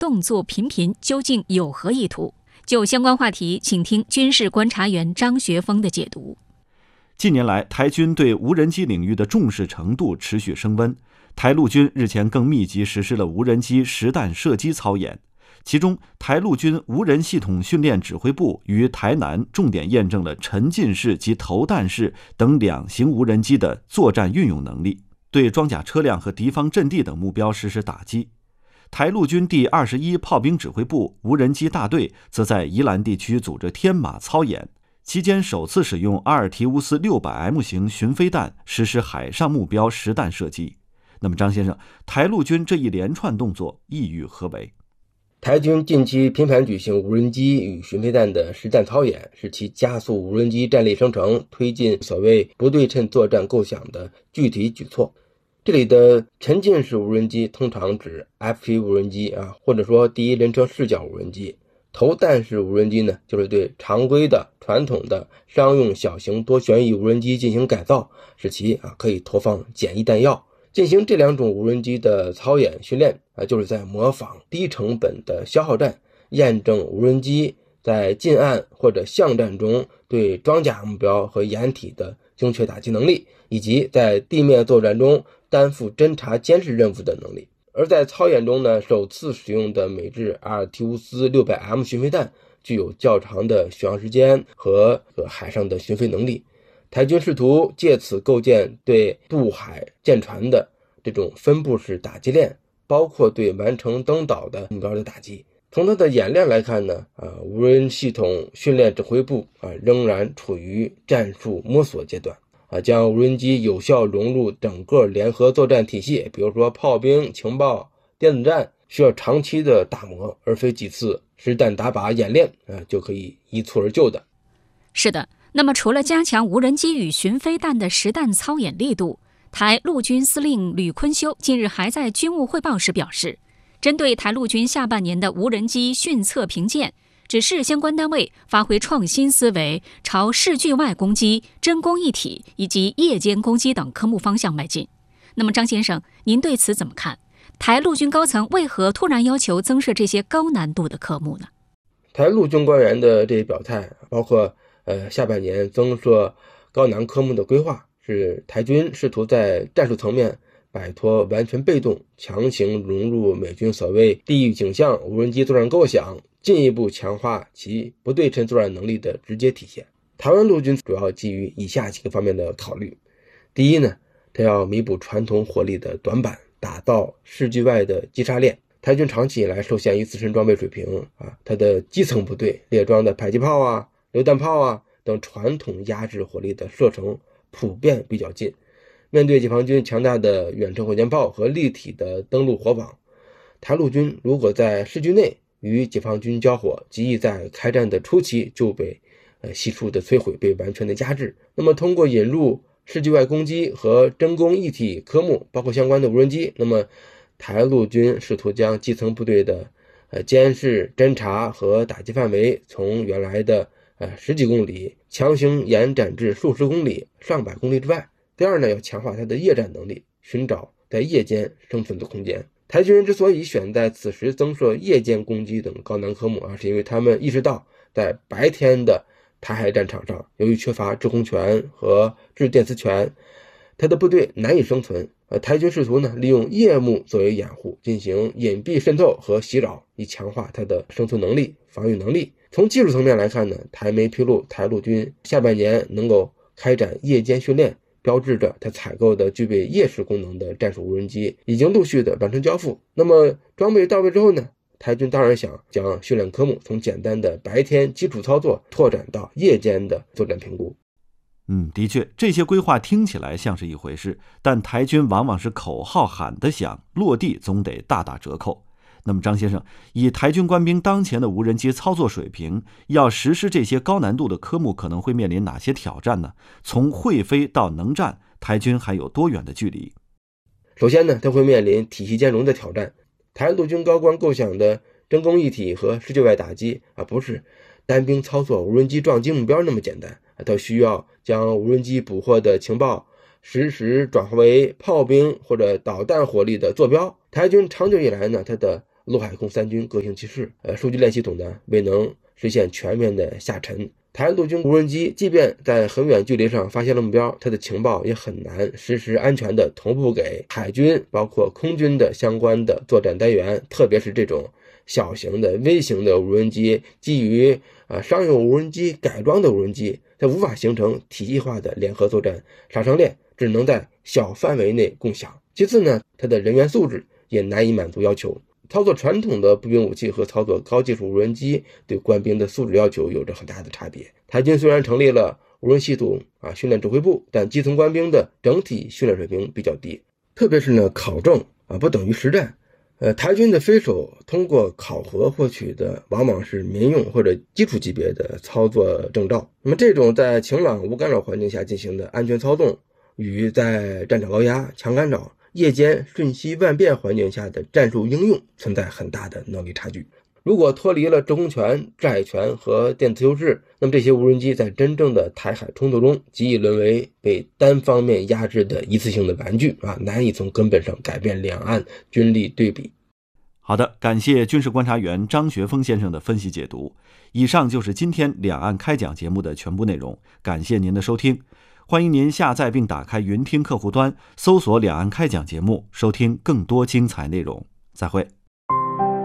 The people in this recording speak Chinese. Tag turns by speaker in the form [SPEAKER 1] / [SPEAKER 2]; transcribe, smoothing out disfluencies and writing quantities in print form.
[SPEAKER 1] 动作频频，究竟有何意图？就相关话题，请听军事观察员张学峰的解读。
[SPEAKER 2] 近年来，台军对无人机领域的重视程度持续升温。台陆军日前更密集实施了无人机实弹射击操演，其中台陆军无人系统训练指挥部于台南重点验证了沉浸式及投弹式等两型无人机的作战运用能力，对装甲车辆和敌方阵地等目标实施打击。台陆军第21炮兵指挥部无人机大队则在宜兰地区组织天马操演，期间首次使用阿尔提乌斯 600M 型巡飞弹实施海上目标实弹射击。那么张先生，台陆军这一连串动作意欲何为？
[SPEAKER 3] 台军近期频繁举行无人机与巡飞弹的实战操演，是其加速无人机战力生成、推进所谓不对称作战构想的具体举措。这里的沉浸式无人机通常指 FP 无人机或者说第一人称视角无人机。投弹式无人机呢，就是对常规的传统的商用小型多旋翼无人机进行改造，使其可以投放简易弹药。进行这两种无人机的操演训练就是在模仿低成本的消耗战，验证无人机在近岸或者巷战中对装甲目标和掩体的精确打击能力，以及在地面作战中担负侦察监视任务的能力。而在操演中呢，首次使用的美制阿尔提乌斯 600M 巡飞弹具有较长的续航时间和海上的巡飞能力。台军试图借此构建对渡海舰船的这种分布式打击链，包括对完成登岛的目标的打击。从它的演练来看呢，无人系统训练指挥部仍然处于战术摸索阶段，将无人机有效融入整个联合作战体系，比如说炮兵、情报、电子战，需要长期的打磨，而非几次实弹打靶演练就可以一蹴而就的。
[SPEAKER 1] 是的。那么除了加强无人机与巡飞弹的实弹操演力度，台陆军司令吕坤修近日还在军务汇报时表示，针对台陆军下半年的无人机训测评鉴，指示相关单位发挥创新思维，朝视距外攻击、真攻一体以及夜间攻击等科目方向迈进。那么张先生，您对此怎么看？台陆军高层为何突然要求增设这些高难度的科目呢？
[SPEAKER 3] 台陆军官员的这一表态，包括下半年增设高难科目的规划，是台军试图在战术层面摆脱完全被动，强行融入美军所谓地域景象无人机作战构想，进一步强化其不对称作战能力的直接体现。台湾陆军主要基于以下几个方面的考虑。第一呢，它要弥补传统火力的短板，打造视距外的击杀链。台军长期以来受限于自身装备水平它的基层部队列装的迫击炮榴弹炮等传统压制火力的射程普遍比较近，面对解放军强大的远程火箭炮和立体的登陆火网，台陆军如果在视距内与解放军交火，极易在开战的初期就被悉数的摧毁，被完全的压制。那么通过引入视距外攻击和真攻一体科目，包括相关的无人机，那么台陆军试图将基层部队的监视、侦察和打击范围从原来的十几公里强行延展至数十公里、上百公里之外。第二呢，要强化它的夜战能力，寻找在夜间生存的空间。台军之所以选在此时增设夜间攻击等高难科目是因为他们意识到在白天的台海战场上，由于缺乏制空权和制电磁权，他的部队难以生存。台军试图呢利用夜幕作为掩护，进行隐蔽渗透和袭扰，以强化它的生存能力、防御能力。从技术层面来看呢，台媒披露台陆军下半年能够开展夜间训练，标志着它采购的具备夜视功能的战术无人机已经陆续的完成交付。那么装备到位之后呢，台军当然想将训练科目从简单的白天基础操作拓展到夜间的作战评估。
[SPEAKER 2] 的确，这些规划听起来像是一回事，但台军往往是口号喊得响，落地总得大打折扣。那么张先生，以台军官兵当前的无人机操作水平，要实施这些高难度的科目，可能会面临哪些挑战呢？从会飞到能战，台军还有多远的距离？
[SPEAKER 3] 首先呢，它会面临体系兼容的挑战。台陆军高官构想的真攻一体和视距外打击不是单兵操作无人机撞击目标那么简单，它需要将无人机捕获的情报实时转化为炮兵或者导弹火力的坐标。台军长久以来呢，它的陆海空三军各行其事，数据链系统呢未能实现全面的下沉。台陆军无人机即便在很远距离上发现了目标，它的情报也很难实时安全的同步给海军包括空军的相关的作战单元，特别是这种小型的微型的无人机，基于商用无人机改装的无人机，它无法形成体系化的联合作战杀伤链，只能在小范围内共享。其次呢，它的人员素质也难以满足要求。操作传统的步兵武器和操作高技术无人机对官兵的素质要求有着很大的差别。台军虽然成立了无人系统训练指挥部，但基层官兵的整体训练水平比较低，特别是呢考证不等于实战。台军的飞手通过考核获取的往往是民用或者基础级别的操作证照。那么这种在晴朗无干扰环境下进行的安全操纵，与在战场高压、强干扰、夜间瞬息万变环境下的战术应用存在很大的能力差距。如果脱离了制空权、制海权和电磁优势，那么这些无人机在真正的台海冲突中极易沦为被单方面压制的一次性的玩具难以从根本上改变两岸军力对比。
[SPEAKER 2] 好的，感谢军事观察员张学峰先生的分析解读。以上就是今天两岸开讲节目的全部内容，感谢您的收听。欢迎您下载并打开云听客户端，搜索两岸开讲节目，收听更多精彩内容。再会。